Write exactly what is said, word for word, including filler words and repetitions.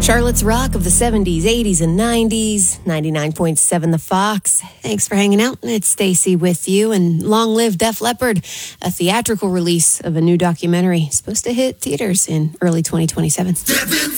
Charlotte's Rock of the seventies, eighties, and nineties. ninety-nine point seven The Fox. Thanks for hanging out. It's Stacy with you. And long live Def Leppard, a theatrical release of a new documentary supposed to hit theaters in early twenty twenty-seven.